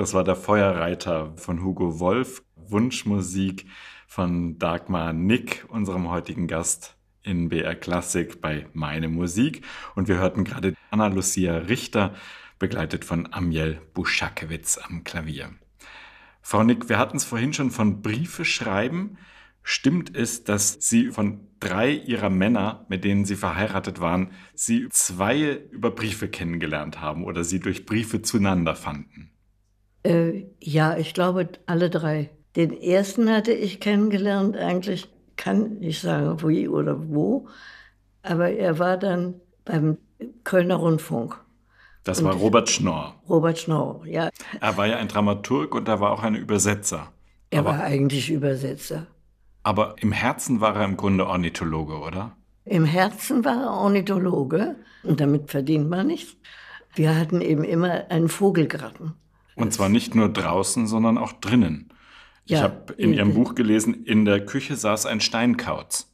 Das war der Feuerreiter von Hugo Wolf, Wunschmusik von Dagmar Nick, unserem heutigen Gast in BR Klassik bei Meine Musik. Und wir hörten gerade Anna-Lucia Richter, begleitet von Amiel Buschakewitz am Klavier. Frau Nick, wir hatten es vorhin schon von Briefe schreiben. Stimmt es, dass Sie von 3 Ihrer Männer, mit denen Sie verheiratet waren, Sie 2 über Briefe kennengelernt haben oder Sie durch Briefe zueinander fanden? Ja, ich glaube alle 3. Den ersten hatte ich kennengelernt, eigentlich kann ich sagen wie oder wo, aber er war dann beim Kölner Rundfunk. Das war Robert Schnorr. Robert Schnorr, ja. Er war ja ein Dramaturg und er war auch ein Übersetzer. Er war eigentlich Übersetzer. Aber im Herzen war er im Grunde Ornithologe, oder? Im Herzen war er Ornithologe und damit verdient man nichts. Wir hatten eben immer einen Vogelgarten. Und zwar nicht nur draußen, sondern auch drinnen. Ja, ich habe in Ihrem Buch gelesen, in der Küche saß ein Steinkauz.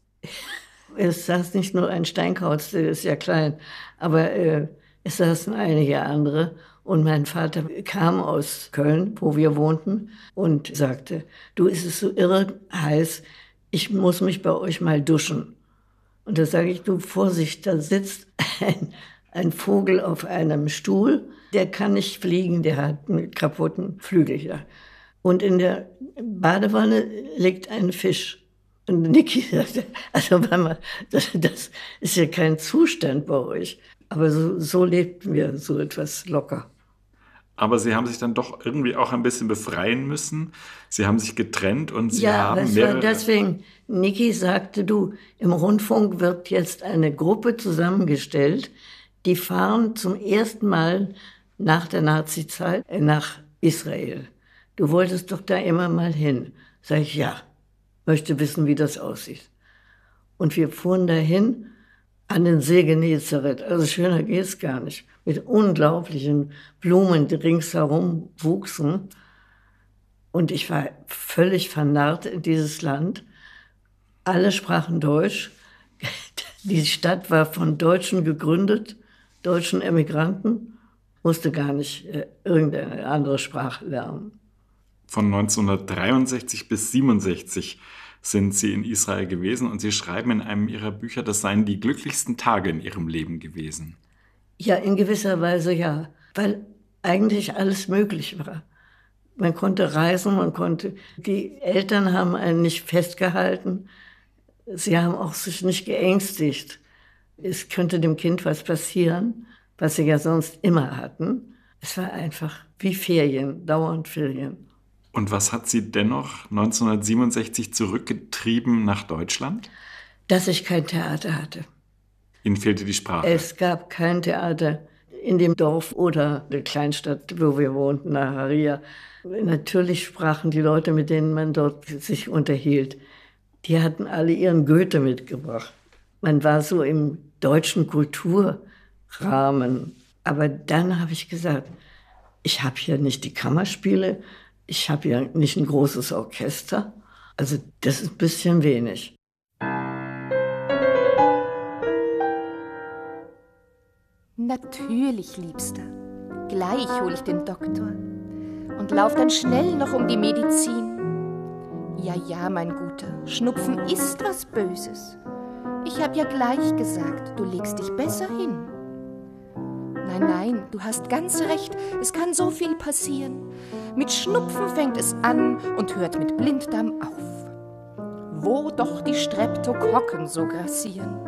Es saß nicht nur ein Steinkauz, der ist ja klein, aber es saßen einige andere. Und mein Vater kam aus Köln, wo wir wohnten, und sagte, du, ist es so irre heiß, ich muss mich bei euch mal duschen. Und da sage ich, du, Vorsicht, da sitzt ein Vogel auf einem Stuhl, der kann nicht fliegen, der hat einen kaputten Flügel. Ja. Und in der Badewanne liegt ein Fisch. Und Niki sagte, also Mama, das ist ja kein Zustand bei euch. Aber so lebten wir so etwas locker. Aber Sie haben sich dann doch irgendwie auch ein bisschen befreien müssen. Sie haben sich getrennt und Sie haben mehrere... Ja, deswegen, Niki sagte, du, im Rundfunk wird jetzt eine Gruppe zusammengestellt, die fahren zum ersten Mal nach der Nazizeit nach Israel. Du wolltest doch da immer mal hin. Sag ich, ja, möchte wissen, wie das aussieht. Und wir fuhren dahin an den See Genezareth. Also schöner geht's gar nicht. Mit unglaublichen Blumen, die ringsherum wuchsen. Und ich war völlig vernarrt in dieses Land. Alle sprachen Deutsch. Die Stadt war von Deutschen gegründet, deutschen Emigranten. Musste gar nicht irgendeine andere Sprache lernen. Von 1963 bis 1967 sind Sie in Israel gewesen und Sie schreiben in einem Ihrer Bücher, das seien die glücklichsten Tage in Ihrem Leben gewesen. Ja, in gewisser Weise ja, weil eigentlich alles möglich war. Man konnte reisen, die Eltern haben einen nicht festgehalten, sie haben auch sich nicht geängstigt. Es könnte dem Kind was passieren, was sie ja sonst immer hatten. Es war einfach wie Ferien, dauernd Ferien. Und was hat Sie dennoch 1967 zurückgetrieben nach Deutschland? Dass ich kein Theater hatte. Ihnen fehlte die Sprache? Es gab kein Theater in dem Dorf oder der Kleinstadt, wo wir wohnten, Naharia. Natürlich sprachen die Leute, mit denen man dort sich unterhielt, die hatten alle ihren Goethe mitgebracht. Man war so im deutschen Kulturrahmen. Aber dann habe ich gesagt, ich habe hier nicht die Kammerspiele, ich habe ja nicht ein großes Orchester. Also das ist ein bisschen wenig. Natürlich, Liebster. Gleich hol ich den Doktor. Und lauf dann schnell noch um die Medizin. Ja, mein Guter, Schnupfen ist was Böses. Ich hab ja gleich gesagt, du legst dich besser hin. Nein, du hast ganz recht, es kann so viel passieren. Mit Schnupfen fängt es an und hört mit Blinddarm auf. Wo doch die Streptokokken so grassieren.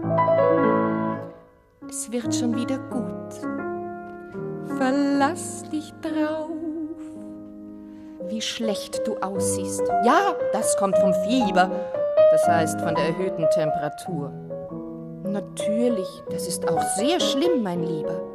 Es wird schon wieder gut. Verlass dich drauf. Wie schlecht du aussiehst. Ja, das kommt vom Fieber. Das heißt von der erhöhten Temperatur. Natürlich, das ist auch sehr schlimm, mein Lieber.